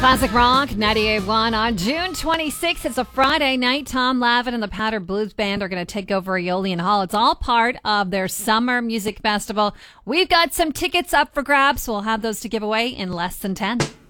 Classic Rock 98.1 on June 26th. It's a Friday night. Tom Lavin and the Powder Blues Band are going to take over Aeolian Hall. It's all part of their summer music festival. We've got some tickets up for grabs. We'll have those to give away in less than 10.